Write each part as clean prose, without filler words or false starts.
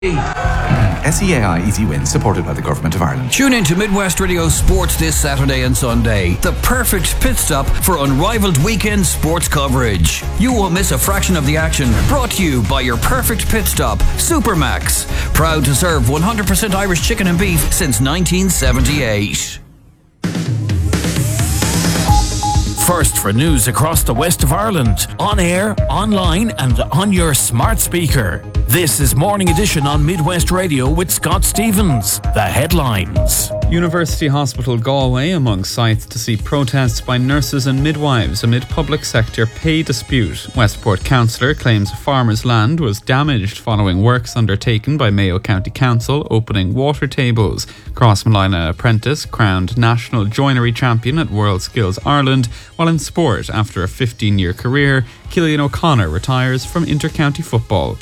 SEAI Easy Win, supported by the Government of Ireland. Tune in to Midwest Radio Sports this Saturday and Sunday. The perfect pit stop for unrivaled weekend sports coverage. You won't miss a fraction of the action. Brought to you by your perfect pit stop, Supermax. Proud to serve 100% Irish chicken and beef since 1978. First for news across the west of Ireland, on air, online and on your smart speaker. This is Morning Edition on Midwest Radio with Scott Stevens. The headlines. University Hospital Galway among sites to see protests by nurses and midwives amid public sector pay dispute. Westport councillor claims farmers' land was damaged following works undertaken by Mayo County Council opening water tables. Crossmolina apprentice crowned national joinery champion at World Skills Ireland, while in sport, after a 15-year career, Cillian O'Connor retires from inter-county football.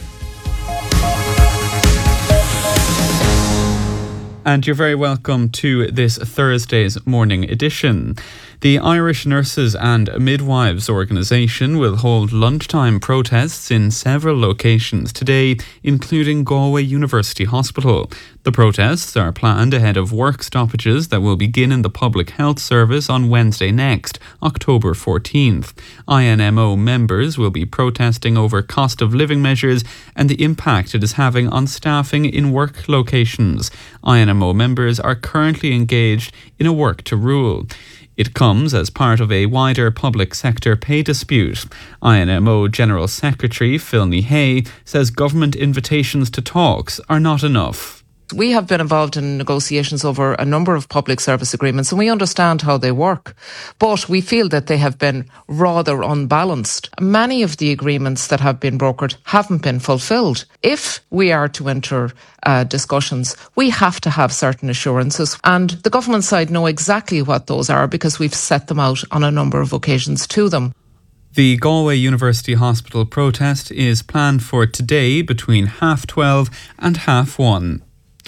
And you're very welcome to this Thursday's morning edition. The Irish Nurses and Midwives organisation will hold lunchtime protests in several locations today, including Galway University Hospital. The protests are planned ahead of work stoppages that will begin in the Public Health Service on Wednesday next, October 14th. INMO members will be protesting over cost of living measures and the impact it is having on staffing in work locations. INMO members are currently engaged in a work to rule. It comes as part of a wider public sector pay dispute. INMO General Secretary Phil Hay says government invitations to talks are not enough. We have been involved in negotiations over a number of public service agreements and we understand how they work, but we feel that they have been rather unbalanced. Many of the agreements that have been brokered haven't been fulfilled. If we are to enter discussions, we have to have certain assurances, and the government side know exactly what those are because we've set them out on a number of occasions to them. The Galway University Hospital protest is planned for today between 12:30 and 1:30.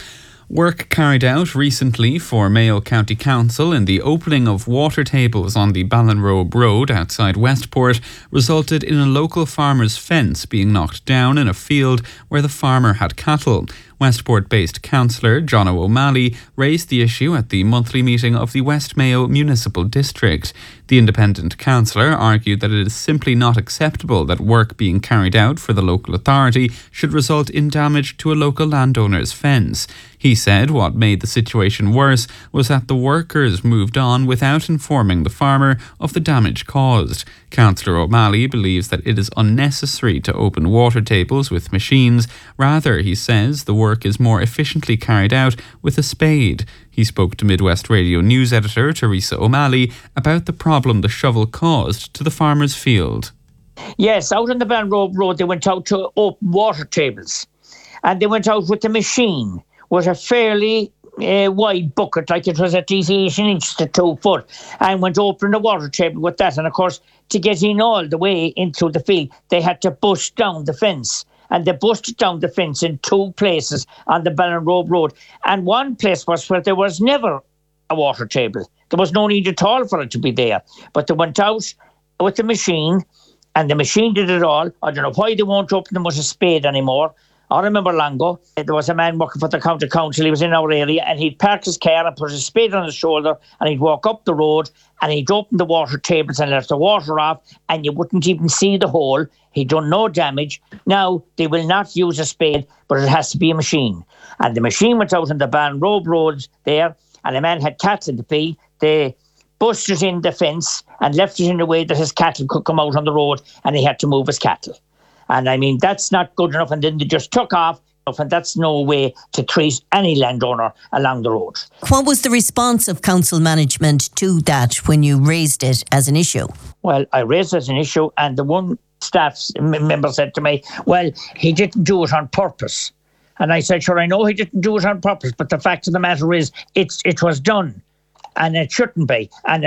Work carried out recently for Mayo County Council in the opening of water tables on the Ballinrobe Road outside Westport resulted in a local farmer's fence being knocked down in a field where the farmer had cattle. Westport-based councillor John O'Malley raised the issue at the monthly meeting of the West Mayo Municipal District. The independent councillor argued that it is simply not acceptable that work being carried out for the local authority should result in damage to a local landowner's fence. He said what made the situation worse was that the workers moved on without informing the farmer of the damage caused. Councillor O'Malley believes that it is unnecessary to open water tables with machines. Rather, he says, the work is more efficiently carried out with a spade. He spoke to Midwest Radio News editor Teresa O'Malley about the problem the shovel caused to the farmer's field. Yes, out on the Ballinrobe Road they went out to open water tables, and they went out with a machine with a fairly wide bucket, like it was at least 18 inches to 2 foot, and went open the water table with that. And of course, to get in all the way into the field, they had to bust down the fence. And they busted down the fence in 2 places on the Ballinrobe Road. And one place was where there was never a water table. There was no need at all for it to be there. But they went out with the machine, and the machine did it all. I don't know why they won't open them with a spade anymore. I remember long ago, there was a man working for the county council. He was in our area, and he'd park his car and put his spade on his shoulder, and he'd walk up the road, and he'd open the water tables and let the water off, and you wouldn't even see the hole. He'd done no damage. Now, they will not use a spade, but it has to be a machine. And the machine went out on the Ballinrobe Road there, and a man had cattle in the field. They busted in the fence and left it in a way that his cattle could come out on the road, and he had to move his cattle. And I mean, that's not good enough. And then they just took off, and that's no way to treat any landowner along the road. What was the response of council management to that when you raised it as an issue? Well, I raised it as an issue, and the one staff member said to me, well, he didn't do it on purpose. And I said, sure, I know he didn't do it on purpose, but the fact of the matter is it was done. And it shouldn't be. And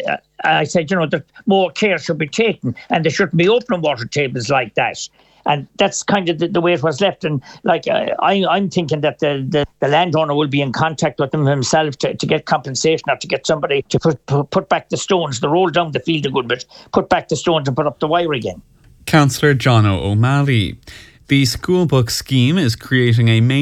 I said, that more care should be taken, and they shouldn't be opening water tables like that. And that's kind of the way it was left. And I'm thinking that the landowner will be in contact with them himself to get compensation, or to get somebody to put back the stones, to roll down the field a good bit, put back the stones and put up the wire again. Councillor John O'Malley. The school book scheme is creating a